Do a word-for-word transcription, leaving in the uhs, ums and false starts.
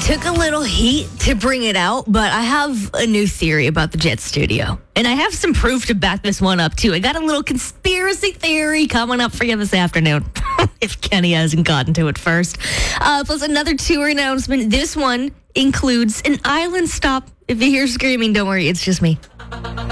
Took a little heat to bring it out, but I have a new theory about the Jet Studio. And I have some proof to back this one up, too. I got a little conspiracy theory coming up for you this afternoon, if Kenny hasn't gotten to it first. Uh, plus another tour announcement. This one includes an island stop. If you hear screaming, don't worry, it's just me.